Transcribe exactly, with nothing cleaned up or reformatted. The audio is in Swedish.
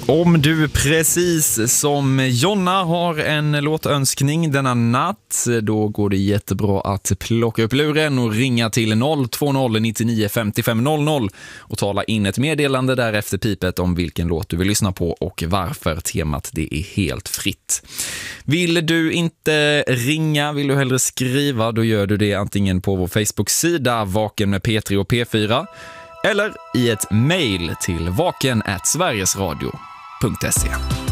Om du precis som Jonna har en låtönskning denna natt, då går det jättebra att plocka upp luren och ringa till noll två noll nio nio fem fem noll noll och tala in ett meddelande där efter pipet om vilken låt du vill lyssna på och varför. Temat det är helt fritt. Vill du inte ringa, vill du hellre skriva, då gör du det antingen på vår Facebook-sida Vaken med P tre och P fyra eller i ett mejl till vaken at sverigesradio punkt se.